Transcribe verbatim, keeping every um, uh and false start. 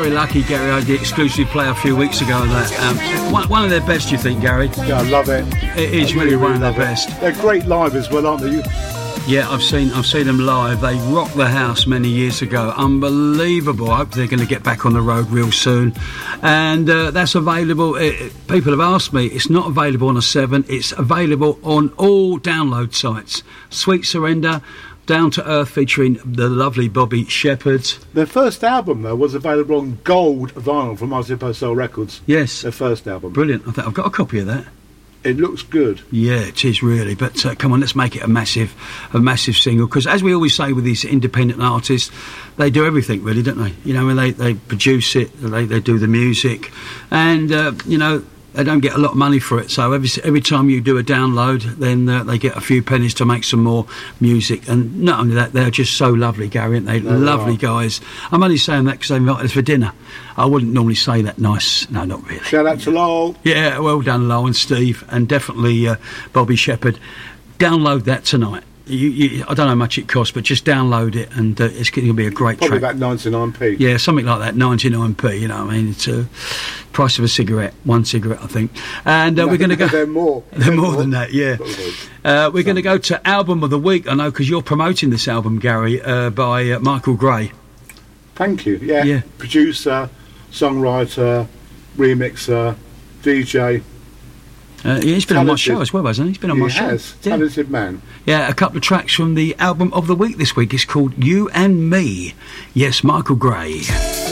very lucky, Gary. I had the exclusive play a few weeks ago of that. Um, one, one of their best, you think, Gary? Yeah, I love it. It is really, really one of their best. They're great live as well, aren't they? You... Yeah, I've seen I've seen them live. They rocked the house many years ago. Unbelievable. I hope they're going to get back on the road real soon. And uh, that's available. It, it, people have asked me. It's not available on a seven. It's available on all download sites. Sweet Surrender, Down to Earth, featuring the lovely Bobby Shepherd. Their first album, though, was available on gold vinyl from Marzipan Soul Records. Yes. Their first album. Brilliant. I think I've got a copy of that. It looks good. Yeah, it is really. But uh, come on, let's make it a massive, a massive single. Because as we always say with these independent artists, they do everything really, don't they? You know, when they they produce it, they they do the music, and uh, you know. They don't get a lot of money for it, so every every time you do a download, then uh, they get a few pennies to make some more music. And not only that, they're just so lovely, Gary, aren't they? No, lovely they guys. I'm only saying that because they invited us for dinner. I wouldn't normally say that nice. No, not really. Shout out to Lowell. Yeah, well done, Lowell and Steve, and definitely uh, Bobby Shepherd. Download that tonight. You, you, I don't know how much it costs, but just download it, and uh, it's going to be a great Probably track. about ninety-nine p. Yeah, something like that, ninety-nine p. You know, what I mean, it's a uh, price of a cigarette, one cigarette, I think. And uh, no, we're going to go. They're more. They're more than that. Yeah. Uh, we're going to go to album of the week. I know because you're promoting this album, Gary, uh, by uh, Michael Gray. Thank you. Yeah. Yeah. Producer, songwriter, remixer, D J. Uh, yeah, he's been Talented. on my show as well, hasn't he? He's been on He my show. has. Yeah. Talented man. Yeah, a couple of tracks from the album of the week this week. It's called You and Me. Yes, Michael Gray.